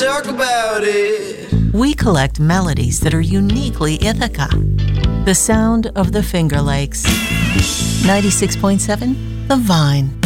talk about it. We collect melodies that are uniquely Ithaca. The sound of the Finger Lakes. 96.7 The Vine.